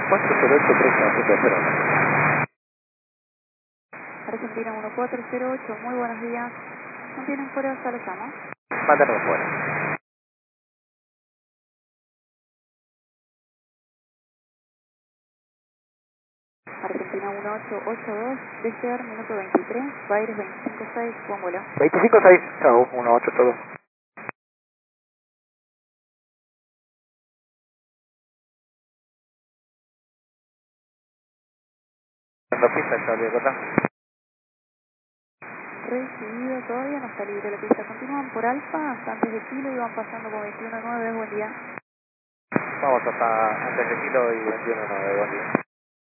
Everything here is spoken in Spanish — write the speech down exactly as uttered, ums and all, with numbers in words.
cuatro cero ocho tres siete cero. Argentina uno cuatro cero ocho, muy buenos días. ¿No tienen fuera hasta los llamo? Mándanos fuera. Argentina uno ocho ocho dos, desear minuto veintitrés, Baires veinticinco seis, buen vuelo. veinticinco seis, chao, uno ocho todo. La pista, Charlie, ¿verdad? Recibido, todavía no está libre la pista. Continúan por Alfa hasta antes de Kilo y van pasando con veintiuno nueve, buen día. Vamos hasta antes de kilo y veintiuno nueve, buen día.